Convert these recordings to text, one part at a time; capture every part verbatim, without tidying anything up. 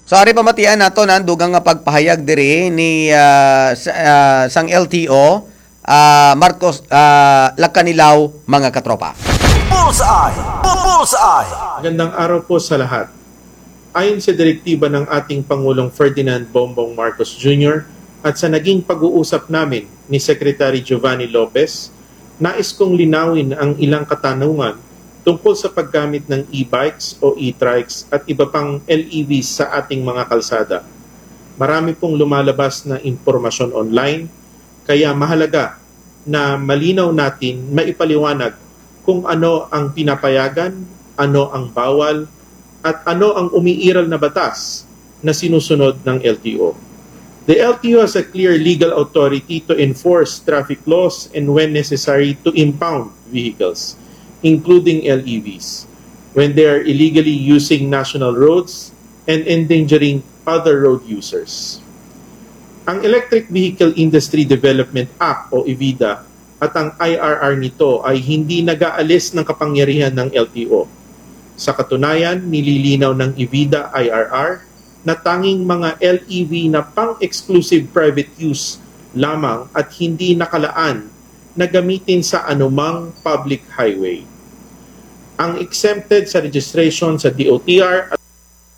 So ari pamatian nato na dugang nga pagpahayag diri ni uh, sa, uh, sang L T O uh, Marcos uh, Lacanilaw mga katropa. Bullseye! Bullseye! Magandang araw po sa lahat. Ayon sa direktiba ng ating Pangulong Ferdinand Bongbong Marcos Junior at sa naging pag-uusap namin ni Secretary Giovanni Lopez, nais kong linawin ang ilang katanungan tungkol sa paggamit ng e-bikes o e-trikes at iba pang L E Vs sa ating mga kalsada. Marami pong lumalabas na impormasyon online, kaya mahalaga na malinaw natin maipaliwanag kung ano ang pinapayagan, ano ang bawal, at ano ang umiiral na batas na sinusunod ng L T O. The L T O has a clear legal authority to enforce traffic laws and when necessary to impound vehicles, including L E Vs, when they are illegally using national roads and endangering other road users. Ang Electric Vehicle Industry Development Act o E V I D A at ang I R R nito ay hindi nag-aalis ng kapangyarihan ng L T O. Sa katunayan, nililinaw ng E V I D A I R R na tanging mga L E V na pang-exclusive private use lamang at hindi nakalaan na gamitin sa anumang public highway. Ang exempted sa registration sa D O T R at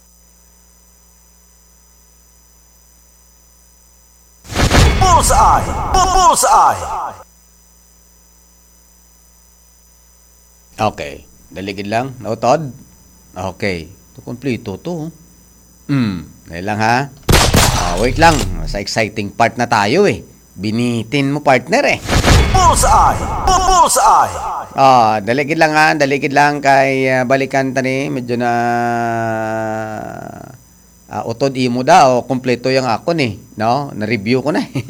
Bullseye! Bullseye! Okay. Daligid lang. Nautod? Okay. Ito kompleto to. Hmm. Dahil lang ha. Uh, wait lang. Sa exciting part na tayo eh. Binitin mo partner eh. Bullseye! Bullseye! Ah, daligid lang ha. Daligid lang kay uh, balikan tani. Medyo na uh, utod imo da o kompleto yung ako ni. No? Na-review ko na eh.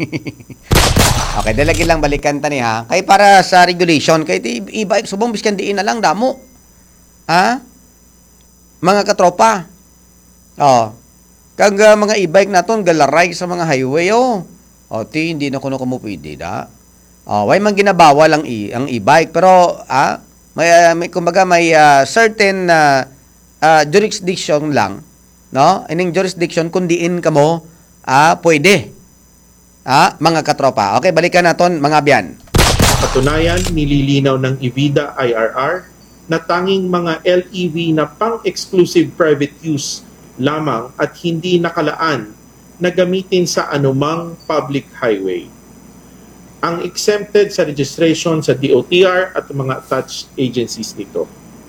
Okay, dalagin lang balikan tani ha. Kay para sa regulation, kay e-bike subong biskan diin na lang damo. Ha? Mga katropa. Oh. Kag uh, mga e-bike naton galaray sa mga highway oh. Oh, ti hindi na kuno kamo pwede da. Oh, way man ginabawal ang e ang e-bike pero ah may, uh, may kumbaga may uh, certain uh, uh, jurisdiction lang, no? Ining jurisdiction kung diin kamo ah pwede. Ah, mga katropa. Okay, balikan naton mga biyan. Patunayan, nililinaw ng E V I D A I R R na tanging mga L E V na pang-exclusive private use lamang at hindi nakalaan na gamitin sa anumang public highway. Ang exempted sa registration sa D O T R at mga attached agencies nito.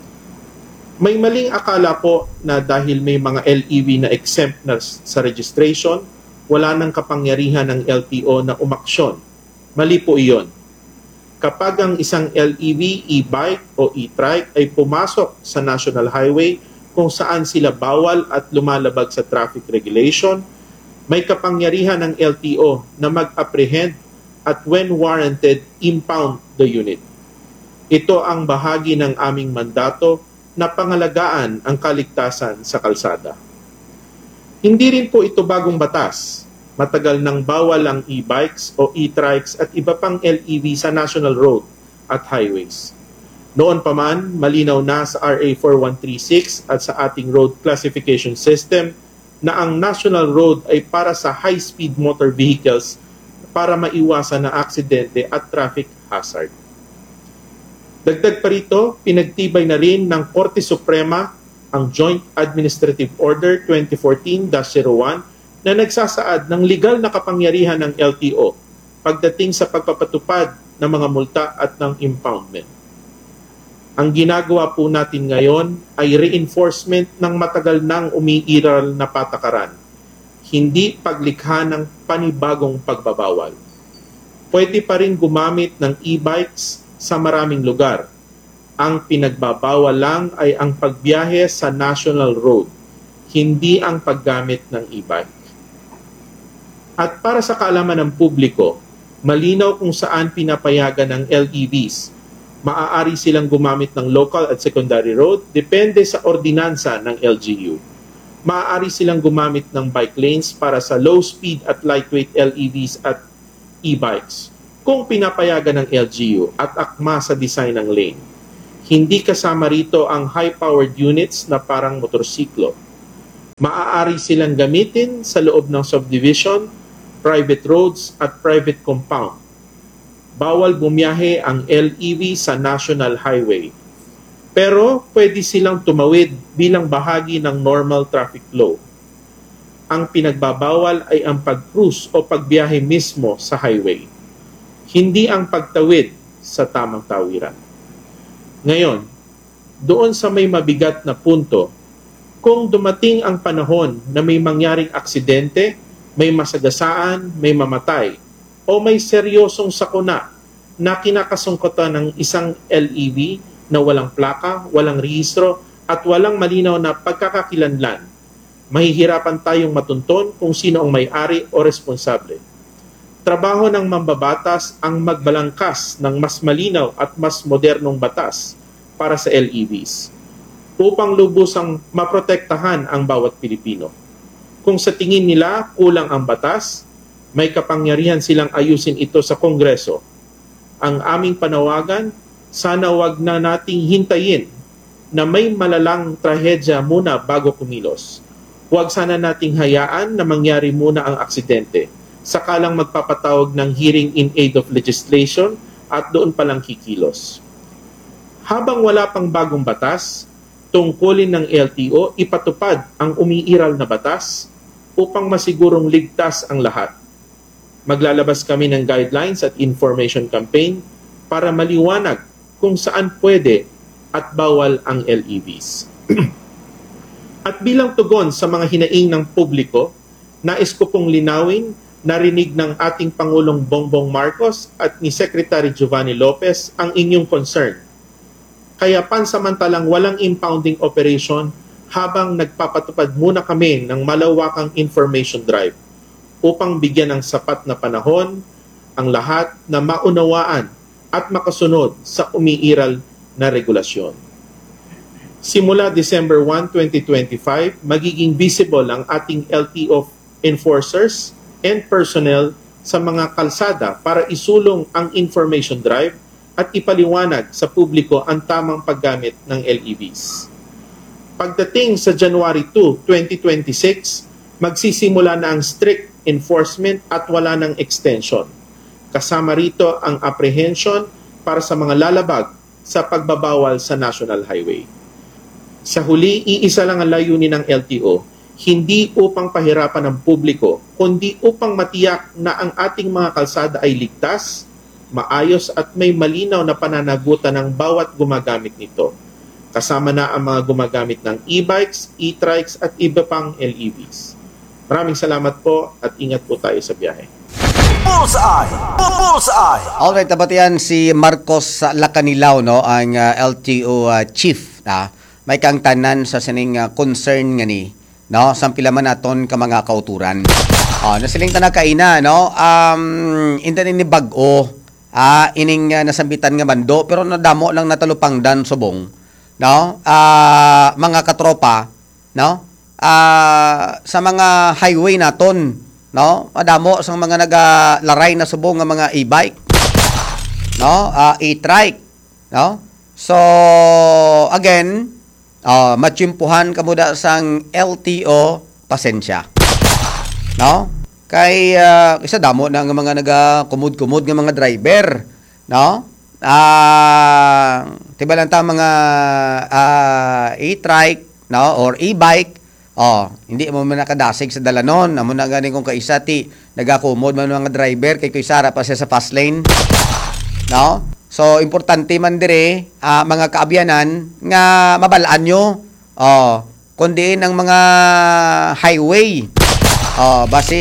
May maling akala po na dahil may mga L E V na exempt na sa registration, wala nang kapangyarihan ng L T O na umaksyon. Mali po iyon. Kapag ang isang L E V, e-bike o e-trike ay pumasok sa national highway kung saan sila bawal at lumalabag sa traffic regulation, may kapangyarihan ng L T O na mag-apprehend at when warranted, impound the unit. Ito ang bahagi ng aming mandato na pangalagaan ang kaligtasan sa kalsada. Hindi rin po ito bagong batas. Matagal nang bawal ang e-bikes o e-trikes at iba pang L E V sa national road at highways. Noon pa man, malinaw na sa R A four one three six at sa ating road classification system na ang national road ay para sa high-speed motor vehicles para maiwasan na aksidente at traffic hazard. Dagdag pa rito, pinagtibay na rin ng Korte Suprema ang Joint Administrative Order twenty fourteen dash zero one na nagsasaad ng legal na kapangyarihan ng L T O pagdating sa pagpapatupad ng mga multa at ng impoundment. Ang ginagawa po natin ngayon ay reinforcement ng matagal nang umiiral na patakaran, hindi paglikha ng panibagong pagbabawal. Pwede pa rin gumamit ng e-bikes sa maraming lugar. Ang pinagbabawal lang ay ang pagbiyahe sa national road, hindi ang paggamit ng e-bike. At para sa kaalaman ng publiko, malinaw kung saan pinapayagan ng L E Vs. Maaari silang gumamit ng local at secondary road, depende sa ordinansa ng L G U. Maaari silang gumamit ng bike lanes para sa low speed at lightweight L E Vs at e-bikes kung pinapayagan ng L G U at akma sa design ng lane. Hindi kasama rito ang high-powered units na parang motorsiklo. Maaari silang gamitin sa loob ng subdivision, private roads at private compound. Bawal bumiyahe ang L E V sa national highway. Pero pwede silang tumawid bilang bahagi ng normal traffic flow. Ang pinagbabawal ay ang pag-cruise o pagbiyahe mismo sa highway, hindi ang pagtawid sa tamang tawiran. Ngayon, doon sa may mabigat na punto, kung dumating ang panahon na may mangyaring aksidente, may masagasaan, may mamatay, o may seryosong sakuna na kinakasungkotan ng isang L E V na walang plaka, walang rehistro, at walang malinaw na pagkakakilanlan, mahihirapan tayong matunton kung sino ang may-ari o responsable. Trabaho ng mambabatas ang magbalangkas ng mas malinaw at mas modernong batas para sa L E Vs upang lubusang maprotektahan ang bawat Pilipino. Kung sa tingin nila kulang ang batas, may kapangyarihan silang ayusin ito sa Kongreso. Ang aming panawagan, sana wag na nating hintayin na may malalang trahedya muna bago kumilos. Huwag sana nating hayaan na mangyari muna ang aksidente, sakalang magpapatawag ng hearing in aid of legislation at doon palang kikilos. Habang wala pang bagong batas, tungkulin ng L T O ipatupad ang umiiral na batas upang masigurong ligtas ang lahat. Maglalabas kami ng guidelines at information campaign para maliwanag kung saan pwede at bawal ang L E Vs. At bilang tugon sa mga hinaing ng publiko, nais ko pong linawin, narinig ng ating Pangulong Bongbong Marcos at ni Secretary Giovanni Lopez ang inyong concern. Kaya pansamantalang walang impounding operation habang nagpapatupad muna kami ng malawakang information drive upang bigyan ng sapat na panahon ang lahat na maunawaan at makasunod sa umiiral na regulasyon. Simula December first, twenty twenty-five, magiging visible ang ating L T O enforcers and personnel sa mga kalsada para isulong ang information drive at ipaliwanag sa publiko ang tamang paggamit ng L E Vs. Pagdating sa January second, twenty twenty-six, magsisimula na ang strict enforcement at wala ng extension. Kasama rito ang apprehension para sa mga lalabag sa pagbabawal sa national highway. Sa huli, iisa lang ang layunin ng L T O, hindi upang pahirapan ang publiko, kundi upang matiyak na ang ating mga kalsada ay ligtas, maayos at may malinaw na pananagutan ng bawat gumagamit nito. Kasama na ang mga gumagamit ng e-bikes, e-trikes at iba pang L E Vs. Maraming salamat po at ingat po tayo sa biyahe. Bullseye! Bullseye! Alright, dapat yan si Marcos Lacanilaw, no, ang uh, L T O uh, chief. Ah. May kang tanan sa sining uh, concern nga ni, no, sampilaman naton ka mga kauturan. Oh, nasiling tanang kaina, no, um, inta ni bag-o, ah, ining uh, nasambitan nga bando, pero nadamo lang natalupangdan subong, no, ah, mga katropa, no, ah, sa mga highway naton, no, madamo sa mga nagalaray na subong nga mga e-bike, no, uh, e-trike, no. So again, uh, matsimpuhan kamo da sang L T O, pasensya, no, kay uh, isa damo na nga mga naga-kumud-kumud nga mga driver, no, ah, uh, tiba lang ta mga uh, e-trike, no, or e-bike. Oh, hindi mo man nakadasig sa dalanon, amo na gani kung kaisa ti nagakumod man mga driver kay kuy sara pa siya sa fast lane. No? So importante man dire uh, mga kaabyanan nga mabalaan nyo. Oh, kundi ng mga highway. Oh, base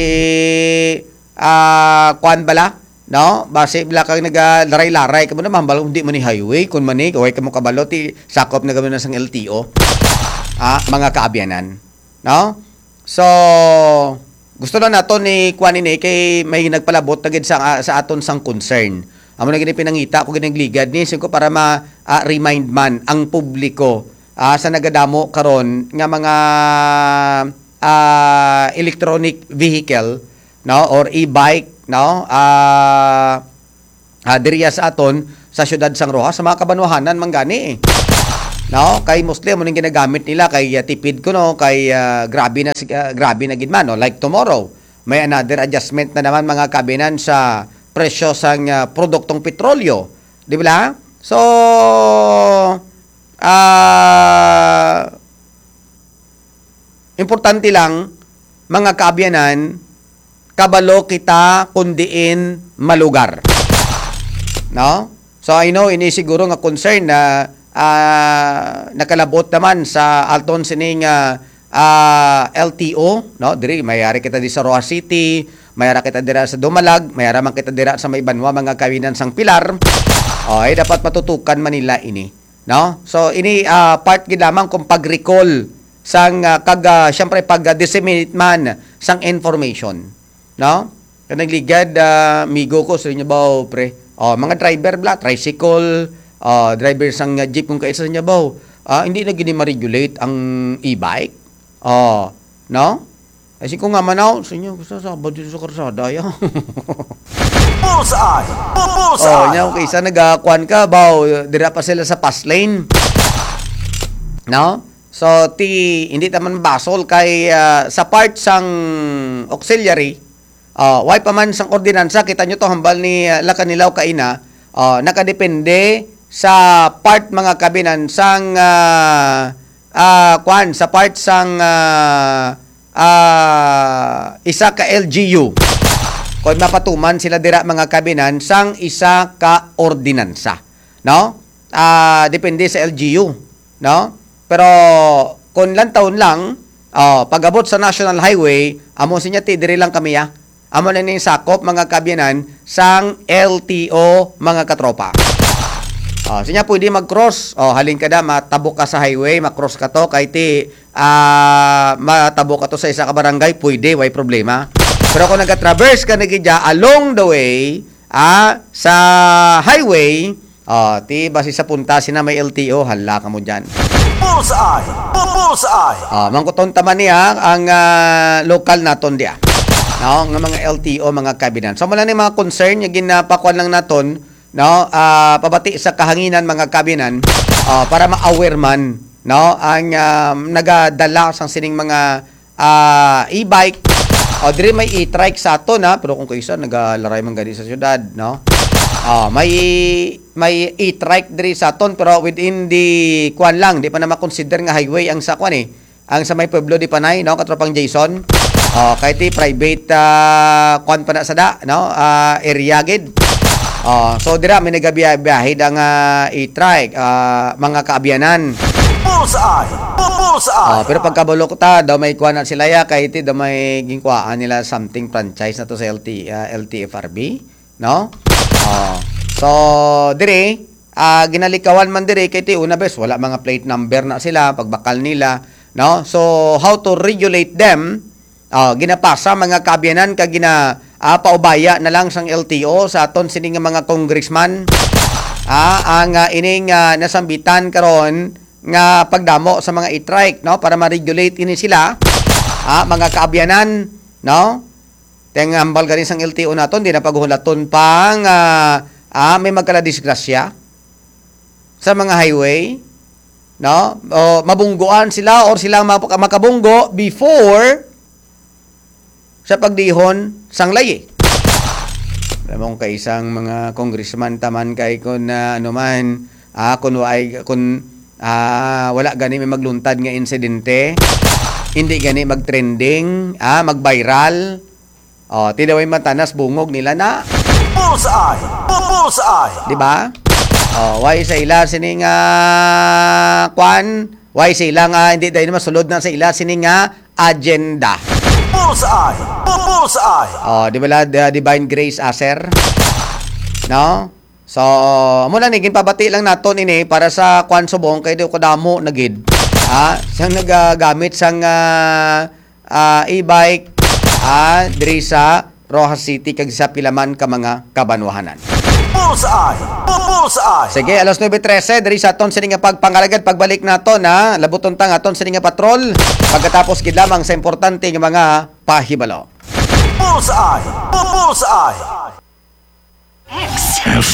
ah uh, kuan bala, no? Base bala kag nagalaray-laray kamo naman bala hindi man ni highway kun man ni kay kamo kabalo ti sakop na gamit na sang L T O. Ah, mga kaabyanan. No? So, gusto lang nato ni kuan ni kay may nagpalabot na gid sa sa aton sang concern. Amo na gini pinangita ko ginagligad ni ko para ma uh, remind man ang publiko uh, sa nagadamo karon nga mga uh, electronic vehicle, no, or e-bike, no, uh, uh, diriya sa aton sa syudad sang Rojas sa mga kabanwahanan man gani. No, kay Muslim mo ning ginagamit nila kay uh, tipid ko no, kay uh, grabe na uh, grabe na gid man no. Like tomorrow, may another adjustment na naman mga kabinan sa presyo sang uh, produktong petrolyo, di ba? So ah uh, importante lang mga kaabyanan, kabalo kita kundiin malugar. No? So I know ini siguro nga concern na uh, nakalabot naman sa alton sining uh, uh, L T O, no? Diri mayari kita di sa Roa City, mayara kita dira sa Dumalag, mayara man kita dira sa may Banwa mga kawinan sang Pilar. Oh, ay dapat matutukan Manila ini, no? So ini uh, part gid lamang kung pag-recall sang uh, kag uh, syempre pag uh, disseminate man sang information, no? Kanang ligad uh, migo ko sa inyo ba pre? Oh, mga driver bla, tricycle, uh, driver sang uh, jeep kung kaisa niya ba, uh, hindi na gini ma-regulate ang e-bike. Oh, no? Kasi kung nga manaw, sa inyo, gusto sa dito sa karsada, ya. Bullseye! Oh, Bullseye! nya kaysa nagakuan ka, ba, dira pa sila sa pass lane. No? So, ti, hindi taman basol kay uh, sa part sang auxiliary, uh, why pa man sang ordinansa, kita nyo to hambal ni uh, Lakanilaw kaina, uh, nakadepende sa part mga kabinan sang uh, uh, kuan, sa part sang uh, uh, isa ka L G U. Kung mapatuman sila dira mga kabinan sang isa ka ordinansa, no? Ah, uh, depende sa L G U, no? Pero kung lang taon lang, uh, pag-abot sa National Highway, amo sinya ti diri lang kami ya. Amo na ning sakop mga kabiyanan sang L T O mga katropa. Oh, sinya pwede mag-cross. Oh, halin ka da matabok ka sa highway, ma-cross ka to kay ti ah uh, matabok ka to sa isa ka barangay, pwede, way problema. Pero kung nag-traverse ka nagidya along the way, ah sa highway, oh, ti basi sa punta sina may L T O, hala ka mo diyan. Bullseye! Bullseye! Ah, mangkuton taman niya ang uh, local naton dia. No, ng mga L T O mga kabinan. So mala ni mga concern nga ginapakuan lang naton, no, uh, pabati sa kahanginan mga kabinan, uh, para ma-aware man, no, ang uh, nagadala sang sining mga uh, e-bike. O dire may e-trike sa ato na, pero kung kaysa nagalaray man gani sa syudad, no. Ah, may may e-trike diri sa aton pero within the kuan lang, di pa na ma-consider nga highway ang sa kuan eh. Ang sa may pueblo di Panay, no, katropang Jason. Oh, kay ti private uh, kuan pa na sada, no, uh, area gid. Oh, so dira may nagabiyahe ang uh, e-trike, uh, mga kaabyanan. Bullseye! Bullseye! Oh, pero pagkabalo ko ta, daw may kuan na sila ya kay ti daw may gingkuan nila something franchise na to sa L T uh, L T F R B, no? Oh. So, dire, uh, ginalikawan man dire kay ti una bes wala mga plate number na sila pagbakal nila, no? So, how to regulate them? Uh, ginapasa mga kabyanan ka gina uh, paubaya na lang sang L T O sa aton sining mga congressman. Ah, ang uh, ining uh, nasambitan karon nga pagdamo sa mga e-trike, no, para ma-regulate ini sila. Ah, mga kaabyanan, no? Teng ambal ganin sang L T O naton di na paghulaton pang uh, ah, may magkala disgrasya sa mga highway, no? O mabungguan sila or sila makabunggo before sa pagdihon sang layi. Alam mo kay isang mga congressman taman kay kun uh, ano man ah, kun ay kun ah, wala gani may magluntad nga insidente, hindi gani mag-trending, ah, mag-viral. Oh, tinaway matanas bungog nila na. Bullseye! Bullseye! Di ba? Oh, why sa ila sining uh, kwan? Why sa ila nga hindi dahil masulod na sa ila sining nga agenda. Bullseye! Bullseye! Oh, di ba la the Divine Grace Aser? No? So, muna ni ginpabati lang naton ini para sa kwan subong kay di ko damo nagid. Ha? Sang nagagamit sang uh, uh, e-bike ah, diri sa Rojas City kag sa Pilaman ka mga kabanwahanan. Bullseye! Bullseye! Sige, alas nine trese diri sa aton sining nga pagpangalagad pagbalik naton ha, labuton tang aton sining nga patrol pagkatapos gid lamang sa importante nga mga pahibalo. Bullseye! Bullseye! F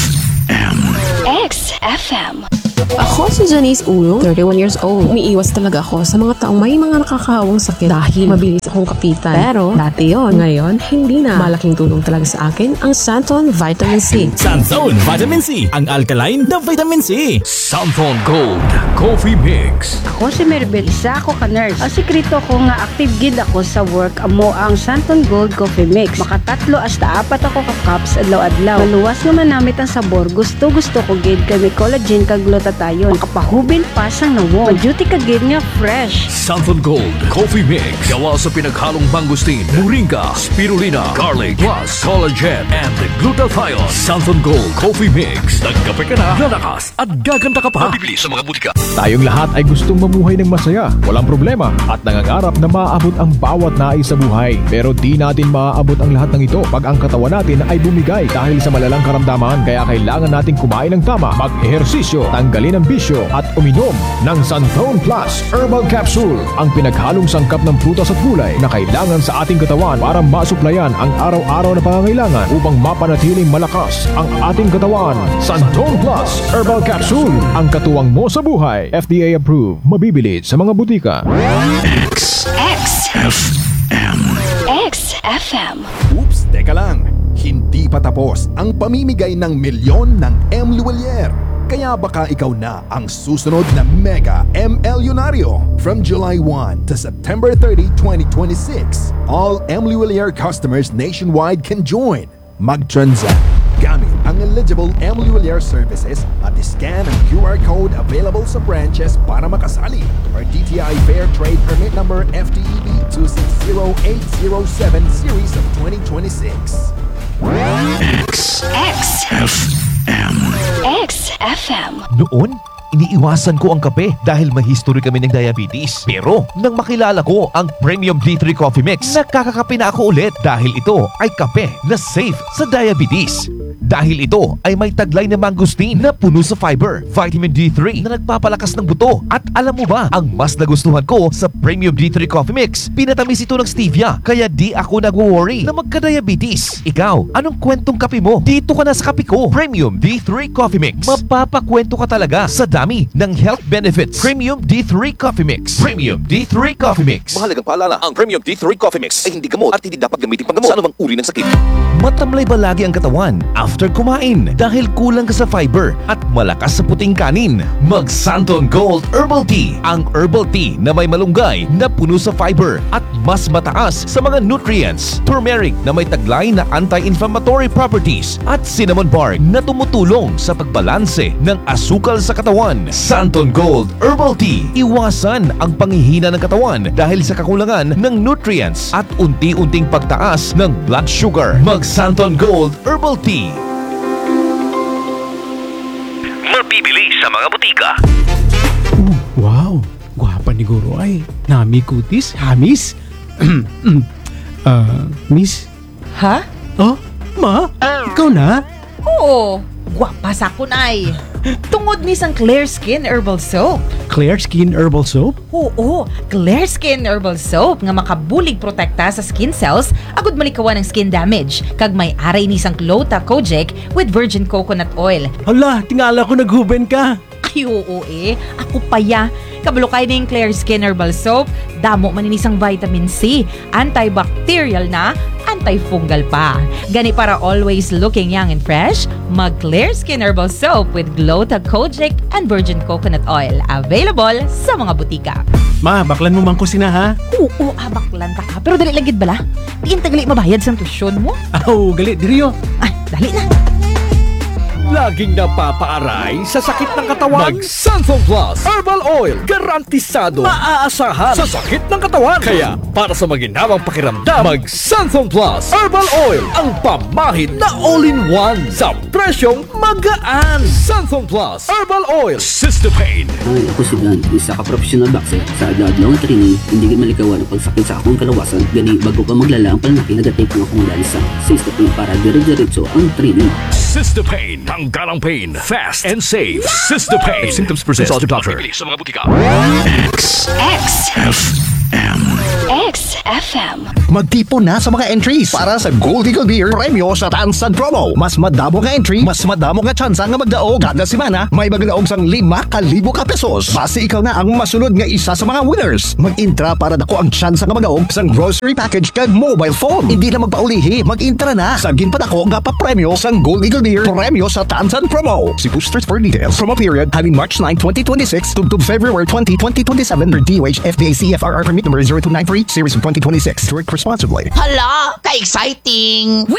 X F M. Ako si Janice Ulo, thirty-one years old. Umiiwas talaga ako sa mga taong may mga nakakahawang sakit dahil mabilis akong kapitan. Pero dati yon, ngayon hindi na. Malaking tulong talaga sa akin ang Santon Vitamin C. Santon Vitamin C, ang alkaline na vitamin C. Santon Gold Coffee Mix. Ako si Maribel, isa ako ka-nurse. Ang sikreto ko nga active gid ako sa work amo ang Santon Gold Coffee Mix. Makatatlo hasta apat ako ka cups adlaw-adlaw. Maluwas naman namit ang sabor. Gusto-gusto ko gid kay may collagen kag glutathione. Makapahubil pa sang nawo. Maduty ka gid nga fresh. Santon Gold Coffee Mix. Gawa sa pinaghalong mangustin, moringa, spirulina, garlic, plus collagen and glutathione. Santon Gold Coffee Mix. Nagkape ka na, lalakas at gaganda ka pa. Mabibili sa mga butika. Tayong lahat ay gustong mamuhay ng masaya, walang problema, at nangangarap na maaabot ang bawat nais sa buhay. Pero di natin maaabot ang lahat ng ito pag ang katawan natin ay bumigay dahil sa malalang karamdaman. Kaya kailangan natin kumain ng tama, mag-ehersisyo, tanggalin ang bisyo, at uminom ng Santon Plus Herbal Capsule, ang pinaghalong sangkap ng prutas at gulay na kailangan sa ating katawan para masuplayan ang araw-araw na pangangailangan upang mapanatiling malakas ang ating katawan. Santon Plus Herbal Capsule, ang katuwang mo sa buhay. F D A approved. Mabibili sa mga butika. X X F M. X F M. Oops, teka lang. Hindi pa tapos ang pamimigay ng milyon ng M. Luwalier. Kaya baka ikaw na ang susunod na Mega M.Elyonaryo. From July first to September thirtieth, twenty twenty-six, all M. Luwalier customers nationwide can join. Mag-transact gamit ang eligible M. Luwalier services at scan ang Q R code available sa branches para makasali. Or D T I Fair Trade Permit Number F T E B two six zero eight zero seven Series of twenty twenty-six. X X F M. X F M. Noon, iniiwasan ko ang kape dahil may history kami ng diabetes. Pero nang makilala ko ang Premium D three Coffee Mix, nakakakape na ako ulit dahil ito ay kape na safe sa diabetes. Dahil ito ay may taglay na mangustin na puno sa fiber, vitamin D three na nagpapalakas ng buto. At alam mo ba, ang mas nagustuhan ko sa Premium D three Coffee Mix, pinatamis ito ng stevia, kaya di ako nag-worry na magka-diabetes. Ikaw, anong kwentong kape mo? Dito ka na sa kape ko. Premium D three Coffee Mix. Mapapakwento ka talaga sa dami ng health benefits. Premium D three Coffee Mix. Premium D three Coffee Mix. Mahalagang paalala, ang Premium D three Coffee Mix ay hindi gamot at hindi dapat gamitin panggamot sa anumang uri ng sakit. Matamlay ba lagi ang katawan after kumain dahil kulang ka sa fiber at malakas sa puting kanin? Mag Santon Gold Herbal Tea, ang herbal tea na may malunggay na puno sa fiber at mas mataas sa mga nutrients. Turmeric na may taglay na anti-inflammatory properties at cinnamon bark na tumutulong sa pagbalanse ng asukal sa katawan. Santon Gold Herbal Tea, iwasan ang panghihina ng katawan dahil sa kakulangan ng nutrients at unti-unting pagtaas ng blood sugar. Mag Santon Gold Herbal Tea. Mabibili sa mga butika. Uh, wow, gwapa ni Guro ay. Nami kutis, hamis. uh, miss? Ha? Oh, ma? Ikaw na? Oo, gwapa sa kun ay. Tungod ni sang Clear Skin Herbal Soap. Clear Skin Herbal Soap? Oo, Clear Skin Herbal Soap nga makabulig protekta sa skin cells agud malikawan ng skin damage kag may aray ni sang Clota Kojic with virgin coconut oil. Hala, tingala ko naghuben ka. Ay oo eh, ako pa ya. Kabalo kay ning Clear Skin Herbal Soap, damo man inisang vitamin C, antibacterial na, antifungal pa. Gani para always looking young and fresh, mag Clear Skin Herbal Soap with Glota Kojic and virgin coconut oil. Available sa mga butika. Ma, baklan mo man ko sina ha? Oo, ah, baklan ta ka. Pero dali lagid bala? Diin tagali mabayad sa tuition mo? Aw, gali, diriyo. Ay, dali na. Laging napapaaray sa sakit ng katawan. Mag Santon Plus Herbal Oil, garantisado, maaasahan sa sakit ng katawan. Kaya para sa maginhawang pakiramdam, mag Santon Plus Herbal Oil, ang pamahid na all-in-one sa presyong magaan. Santon Plus Herbal Oil. Cystopain. Ay, ako si Dan, isa ka professional boxer. Sa adlaw-adlaw ng training, hindi ka malikawan ang pagsakit sa akong kalawasan. Gani, bago ka maglala ang palaki, nagatake ng akong lansa. Cystopain para dire-diretso ang training. Cystopain, tanggalang pain, fast and safe. Cystopain. If symptoms persist, consult your doctor. Sa mga butika. X X F X F M. Magtipon na sa mga entries para sa Gold Eagle Beer Premyo sa Tansan Promo. Mas madamo nga entry, mas madamo nga tsansa nga magdaog kada semana. May magdaog sang lima kalibo ka pesos. Base ikaw na ang masunod nga isa sa mga winners. Mag-intra para dako ang tsansa nga magdaog sang grocery package kag mobile phone. Hindi na magpaulihi, mag-intra na. Sagin pa dako nga pa-premyo sang Gold Eagle Beer Premyo sa Tansan Promo. See boosters for details. Promo period having March ninth, twenty twenty-six to February twentieth, twenty twenty-seven or D O H F D A C F R R permit number zero two nine three series of twenty twenty-six. Drink responsibly. Hala, ka-exciting!